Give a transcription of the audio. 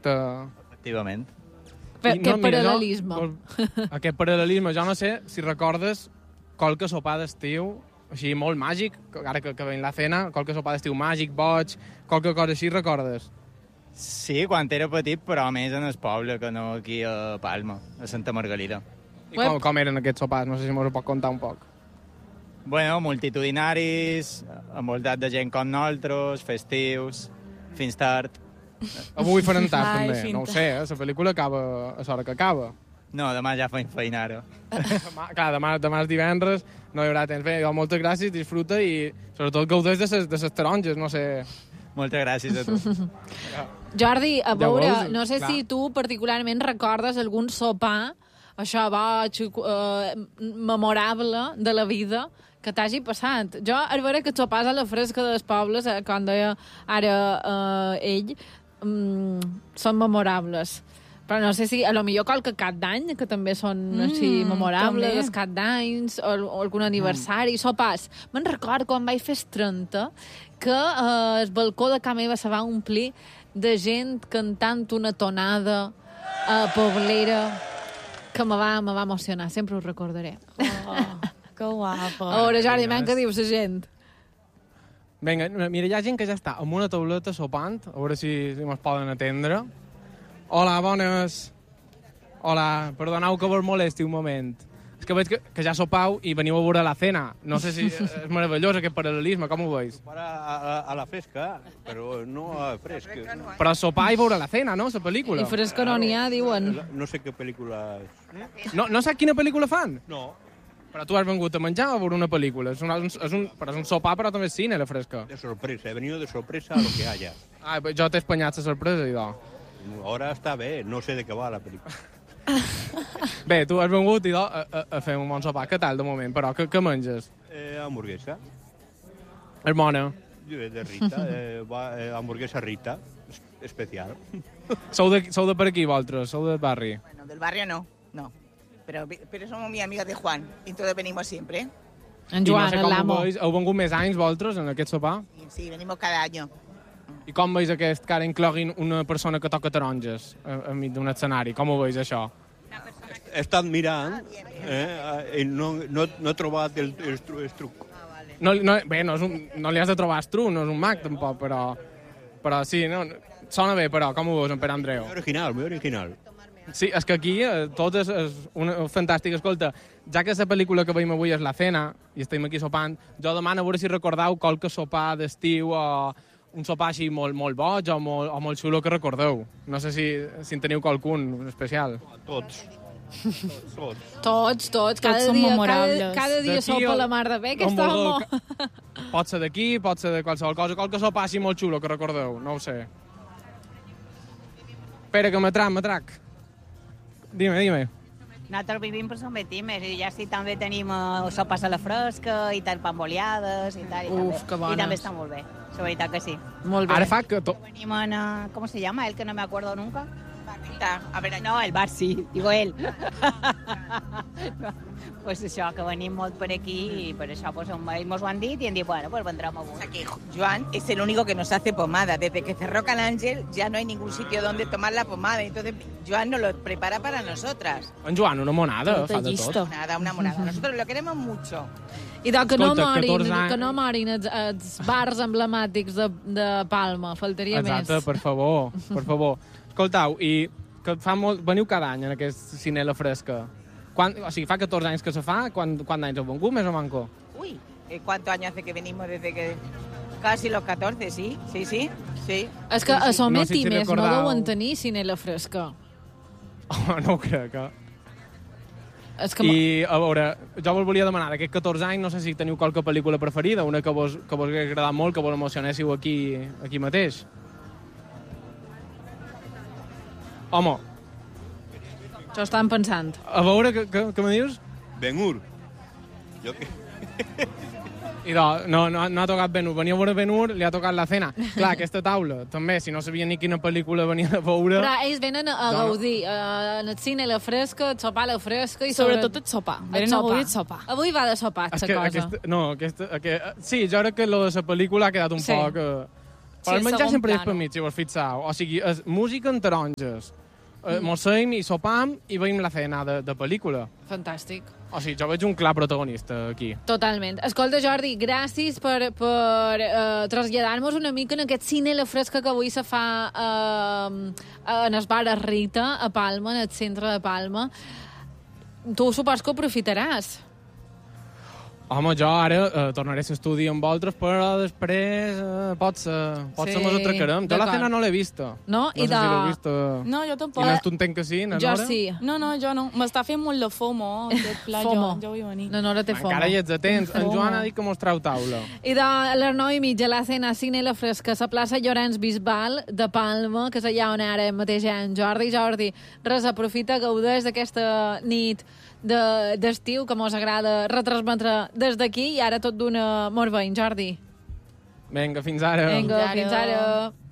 exacte. Efectivament. Aquest paral·lelisme. Aquest paral·lelisme, jo no sé si recordes qualque sopar d'estiu, així molt màgic, ara que veiem la cena, qualque sopar d'estiu màgic, boig, qualque cosa així recordes? Sí, quan era petit, però més en el poble que no aquí a Palma, a Santa Margalida. I com eren aquests sopars? No sé si m'ho pot contar un poc. Bueno, multitudinaris, envoltat de gent com nosaltres, festius, fins tard. Avui faran tard, també. No ho sé, la pel·lícula acaba a l'hora que acaba. No, demà ja fa feina, ara. Clar, demà és divendres, no hi haurà temps. Bé, moltes gràcies, disfruta i sobretot gaudeix de les taronges, no sé. Moltes gràcies a tu. Jordi, a veure, no sé clar. si tu particularment recordes algun sopar, això boig, memorable de la vida, que t'hagi passat. Jo, a veure que sopars a la fresca dels pobles, com deia ara ell, són memorables. Però no sé si, a lo millor qualque cap d'any, que també són així memorables, també. els cap d'anys, o algun aniversari, sopars. Me'n record quan vaig fer els 30, que el balcó de casa meva se va omplir de gent cantant una tonada poblera que me va emocionar, sempre ho recordaré. Que guapo. A veure, Jordi, què dius la gent? Vinga, mira, hi ha gent que ja està amb una tauleta sopant, a veure si ens poden atendre. Hola, bones. Hola, perdoneu que vos molesti un moment. És que veig que ja sopau i veniu a veure la cena. No sé si és meravellós aquest paral·lelisme, com ho veus? A la fresca, però no a fresca. Però sopar i veure la cena, no? La pel·lícula. I fresca no n'hi ha, diuen. No sé què pel·lícula és. No saps quina pel·lícula fan? No. Però tu has vengut a menjar o a veure una pel·lícula? És un sopar, però també és cine, la fresca. De sorpresa, he venido de sorpresa a lo que haya. Ah, jo t'he espanyat la sorpresa, idò. Ahora està bé, no sé de què va la pel·lícula. Bé, tu has vengut, idò, a fer un bon sopar. Què tal, de moment? Però què menges? Hamburguesa. És bona. De Rita, hamburguesa Rita, especial. Sou de per aquí, vosaltres? Sou del barri? Bueno, del barrio no. Pero somos muy amigas de Juan, y entonces venimos siempre. En Joan, I no sé l'amo. Heu vengut més anys, vosaltres, en aquest sopar? Sí, venimos cada año. I com veus aquest que ara incloguin una persona que toca taronges enmig d'un escenari? Com ho veus, això? He estat mirant i no he trobat el truc. Bé, no li has de trobar estruc, no és un mag, tampoc, però sí, no, sona bé, però com ho veus, en Pere Andreu? Muy original. Sí, és que aquí tot és fantàstic. Escolta, ja que la pel·lícula que veiem avui és La Cena, i estem aquí sopant, jo demano a veure si recordeu qualque sopar d'estiu o un sopar així molt boig o molt xulo que recordeu. No sé si en teniu qualcun especial. Tots. Cada són dia, memorables. cada dia D'aquí sopa o- la mar de bé, aquesta home. Pot ser d'aquí, pot ser de qualsevol cosa, qualque sopar així molt xulo que recordeu, no ho sé. Espera, que m'atrac. Dime. Nosaltres vivim per Sant Betimes i ja sí també tenim sopes a la fresca i tal, pamboleades i tal. Que bones. I també està molt bé, la veritat que sí. Molt bé. Ara fa que... Venim en... ¿Cómo se llama? El que no me acuerdo nunca. A ver, No, el bar sí, digo él. Pues això, que venim molt per aquí i per això pues, ens ho han dit i hem dit, bueno, pues vendrem avui. que Joan es el único que nos hace pomada. Desde que cerró Can Ángel ya no hay ningún sitio donde tomar la pomada. Entonces Joan nos lo prepara para nosotras. En Joan, una monada, fa de llisto. tot. Nada, una monada. Nosotros lo queremos mucho. I que no Escolta, morin, 14 anys. que no morin els bars emblemàtics de Palma, faltaria Exacte, més. per favor. Escoltau, i que fa molt... Veniu cada any en aquest Cinela Fresca. O sigui, fa 14 anys que se fa, quant d'anys heu vengut, més o manco? Uy, ¿cuántos años hace que venimos? Desde que... Casi los 14, sí. És que a Somet No sé si i més no recordau. deuen tenir cinela fresca. Oh, no ho crec, És que I, a veure, jo vos volia demanar, d'aquests 14 anys, no sé si teniu qualque pel·lícula preferida, una que vos hagués agradat molt, que vos emocionéssiu aquí mateix. Home, això estan pensant. a veure, què me dius? Ben-Hur. Jo que... No ha tocat Ben-Hur. Venia a veure Ben-Hur, li ha tocat La Cena. Clar, aquesta taula, també, si no sabia ni quina pel·lícula venia a veure... Però ells venen a gaudir. En el cine la fresca, el sopar la fresca... I Sobretot el sopar. Venen a gaudir el sopar. Avui va de sopar, És la que cosa. sí, jo crec que lo de la pel·lícula ha quedat un poc... Però el menjar segon sempre és plano. per mig, si vos fixeu. O sigui, és música en taronges. Mos seim i sopam i veiem la cena de pel·lícula. Fantàstic. O sigui, jo veig un clar protagonista aquí. Totalment. Escolta, Jordi, gràcies per traslladar-nos una mica en aquest cine a la fresca que avui se fa en el bar Rita, a Palma, en el centre de Palma. Tu supos que ho aprofitaràs. Home, jo ara tornaré a l'estudi amb vosaltres, però després potser mos atracarem. Jo la cena no l'he vista. No? No sé si l'heu vist. No, jo tampoc. I més tu entenc que sí, na Nora? Jo sí. No, jo no. M'està fent molt de FOMO, aquest pla. FOMO. Jo vull venir. Na Nora té FOMO. Encara hi ets atents. En Joan ha dit que mos trau taula. I de les 9:30 la cena Cine La Fresca a la plaça Llorenç Bisbal de Palma, que és allà on ara mateix hi ha en Jordi. Jordi, res, aprofita, gaudeix d'aquesta nit d'estiu que mos agrada retransmetre des d'aquí i ara tot d'una molt bé, Jordi. Vinga, fins ara. Vinga, fins ara.